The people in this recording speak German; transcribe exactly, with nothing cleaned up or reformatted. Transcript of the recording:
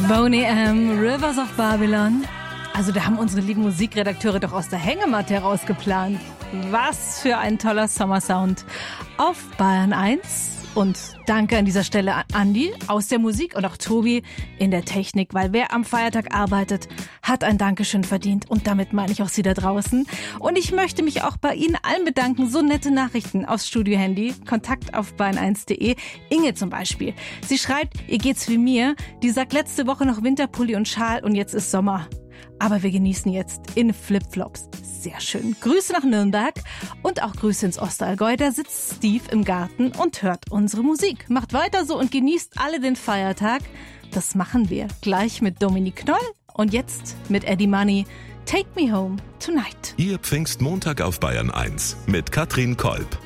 Boney M., Rivers of Babylon. Also da haben unsere lieben Musikredakteure doch aus der Hängematte herausgeplant. Was für ein toller Sommersound auf Bayern eins. Und danke an dieser Stelle an Andi aus der Musik und auch Tobi in der Technik, weil wer am Feiertag arbeitet, hat ein Dankeschön verdient. Und damit meine ich auch Sie da draußen. Und ich möchte mich auch bei Ihnen allen bedanken. So nette Nachrichten aufs Studio-Handy. Kontakt auf bayern eins punkt de. Inge zum Beispiel. Sie schreibt, ihr geht's wie mir. Die sagt letzte Woche noch Winterpulli und Schal und jetzt ist Sommer. Aber wir genießen jetzt in Flipflops. Sehr schön. Grüße nach Nürnberg und auch Grüße ins Ostallgäu. Da sitzt Steve im Garten und hört unsere Musik. Macht weiter so und genießt alle den Feiertag. Das machen wir gleich mit Dominique Knoll und jetzt mit Eddie Money. Take Me Home Tonight. Ihr Pfingstmontag auf Bayern eins mit Katrin Kolb.